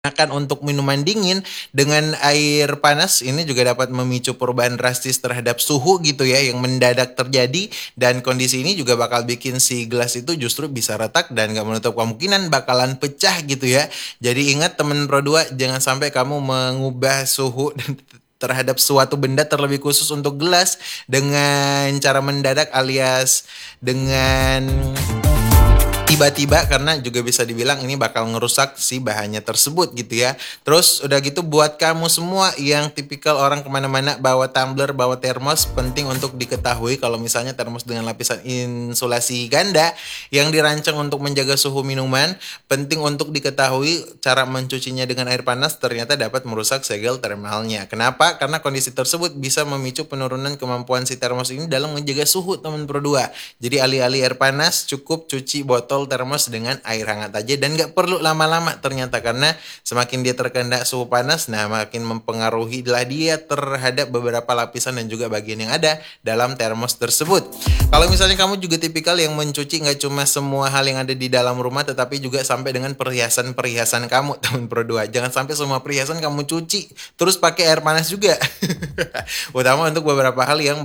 Gunakan untuk minuman dingin dengan air panas ini juga dapat memicu perubahan drastis terhadap suhu gitu ya yang mendadak terjadi, dan kondisi ini juga bakal bikin si gelas itu justru bisa retak dan gak menutup kemungkinan bakalan pecah gitu ya. Jadi ingat temen Pro 2, jangan sampai kamu mengubah suhu dan terhadap suatu benda, terlebih khusus untuk gelas, dengan cara mendadak alias dengan tiba-tiba, karena juga bisa dibilang ini bakal ngerusak si bahannya tersebut gitu ya. Terus udah gitu buat kamu semua yang tipikal orang kemana-mana bawa tumbler, bawa termos, penting untuk diketahui kalau misalnya termos dengan lapisan insulasi ganda yang dirancang untuk menjaga suhu minuman, penting untuk diketahui cara mencucinya dengan air panas ternyata dapat merusak segel termalnya. Kenapa? Karena kondisi tersebut bisa memicu penurunan kemampuan si termos ini dalam menjaga suhu teman Pro 2. Jadi alih-alih air panas, cukup cuci botol termos dengan air hangat aja, dan nggak perlu lama-lama ternyata, karena semakin dia terkena suhu panas, nah makin mempengaruhi lah dia terhadap beberapa lapisan dan juga bagian yang ada dalam termos tersebut. Kalau misalnya kamu juga tipikal yang mencuci nggak cuma semua hal yang ada di dalam rumah, tetapi juga sampai dengan perhiasan-perhiasan kamu teman Pro 2. Jangan sampai semua perhiasan kamu cuci terus pakai air panas juga. Utama untuk beberapa hal yang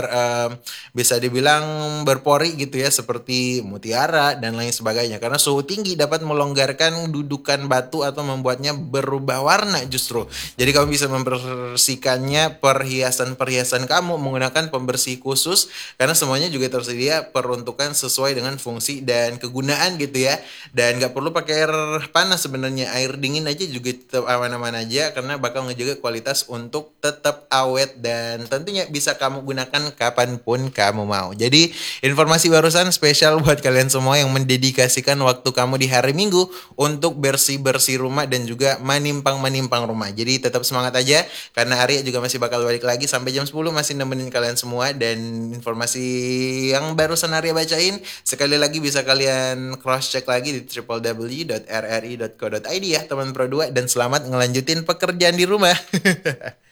bisa dibilang berpori gitu ya, seperti mutiara dan lain sebagainya, karena suhu tinggi dapat melonggarkan dudukan batu atau membuatnya berubah warna justru. Jadi kamu bisa membersihkannya perhiasan-perhiasan kamu menggunakan pembersih khusus, karena semuanya juga tersedia peruntukan sesuai dengan fungsi dan kegunaan gitu ya. Dan nggak perlu pakai air panas sebenarnya, air dingin aja juga tetap aman-aman aja, karena bakal ngejaga kualitas untuk tetap awet dan tentunya bisa kamu gunakan kapanpun kamu mau. Jadi informasi barusan spesial buat kalian semua yang mendedikasikan waktu kamu di hari Minggu untuk bersih-bersih rumah dan juga manimpang-manimpang rumah. Jadi tetap semangat aja, karena Arya juga masih bakal balik lagi sampai jam 10 masih nemenin kalian semua. Dan informasi yang barusan Arya bacain sekali lagi bisa kalian cross check lagi di www.rri.co.id ya teman Pro 2, dan selamat ngelanjutin pekerjaan di rumah.